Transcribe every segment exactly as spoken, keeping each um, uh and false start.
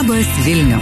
Labas Vilniau.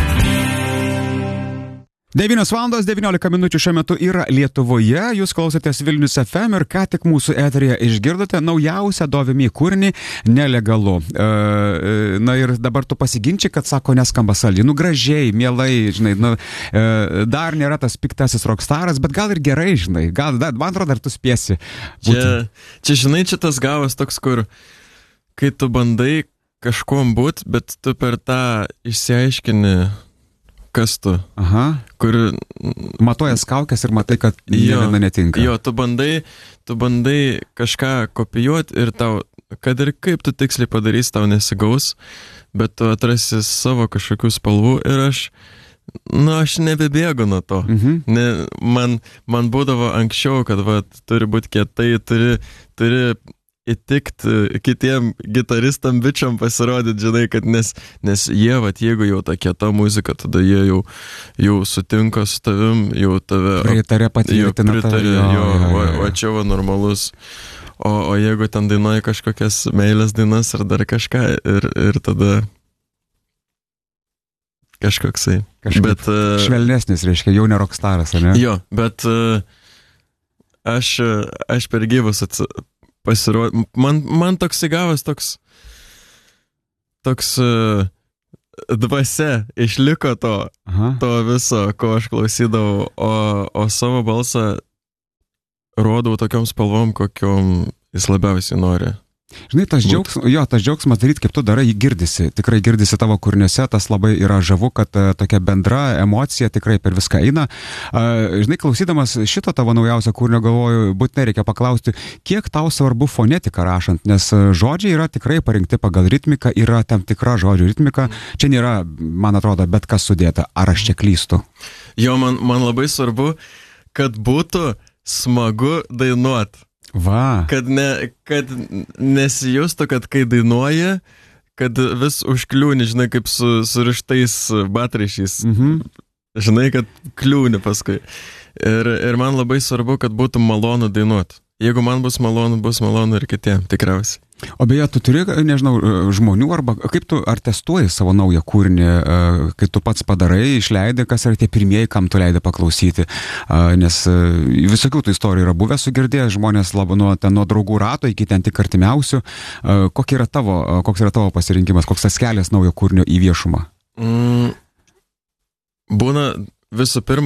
devynios valandos devyniolika minučių šiuo metu yra Lietuvoje, jūs klausotės Vilnius F M ir ką tik mūsų eteryje išgirdote naujausią Dovimi kūrinį Nelegalu. E, na ir dabar tu pasiginči, kad sako neskamba saldžiai, nu gražiai, mielai, žinai, nu, e, dar nėra tas piktasis rockstaras, bet gal ir gerai, žinai, gal, dar, man atrodo, dar tu spėsi. Čia, čia, žinai, čia tas gavas toks, kur, kai tu bandai kažkuom būt, bet tu per tą išsiaiškini, kas tu. Aha. Kur matuojas kaukės ir matai, kad jo, viena netinka. Jo, tu bandai, tu bandai kažką kopijuoti ir tau, kad ir kaip tu tiksliai padarys, tau nesigaus, bet tu atrasi savo kažkokių spalvų ir aš, nu, aš nebebėgu nuo to. Mhm. Ne, man, man būdavo anksčiau, kad va, turi būti kietai, turi, turi įtikti kitiem gitaristam bičiam pasirodyti, žinai, kad nes, nes jie, vat, jeigu jau ta kieta muzika, tada jie jau, jau sutinka su tavim, jau tave pritarė, patvirtina tave. Jo, jo, jo, va, va čia va normalus. O, o jeigu ten dainuoja kažkokias meilės dainas ar dar kažką ir, ir tada kažkoksai. Kažkaip bet, švelnesnis, reiškia, jau ne rockstaras, ar ne? Jo, bet aš, aš per gyvus atsiprašau. Pasirodė, man, man toks įgavas toks, toks uh, dvasia išliko to, Aha. to viso, ko aš klausydavau, o, o savo balsą rodau tokiom spalvom, kokiom jis labiausiai nori. Žinai, tas džiaugsmas, jo, tas džiaugsmas daryti, kaip tu darai, jį girdisi, tikrai girdisi tavo kūriniuose, tas labai yra žavu, kad uh, tokia bendra emocija tikrai per viską eina. Uh, žinai, klausydamas šito tavo naujausio kūrinio galvoju, būtinai reikia paklausti, kiek tau svarbu fonetika rašant, nes uh, žodžiai yra tikrai parinkti pagal ritmiką, yra tam tikra žodžių ritmika, čia nėra, man atrodo, bet kas sudėta, ar aš čia klystu? Jo, man, man labai svarbu, kad būtų smagu dainuot. Va. Kad, ne, kad nesijustų, kad kai dainuoji, kad vis užkliūni, žinai, kaip su surištais batraišiais. Mhm. Žinai, kad kliūni paskui. Ir, ir man labai svarbu, kad būtų malonu dainuot. Jeigu man bus malonu, bus malonu ir kitiem, tikriausiai. O beje, tu turi, nežinau, žmonių, arba kaip tu, ar testuoji savo naują kūrinį, kai tu pats padarai, išleidai, kas yra tie pirmieji, kam tu leidai paklausyti, nes visokių tų istorijų yra buvę sugirdėjęs, žmonės labai nuo, ten, nuo draugų rato iki ten tik artimiausių. Kokia yra tavo, koks yra tavo pasirinkimas, koks tas kelias naujo kūrinio į viešumą? Mm, būna visų pirma,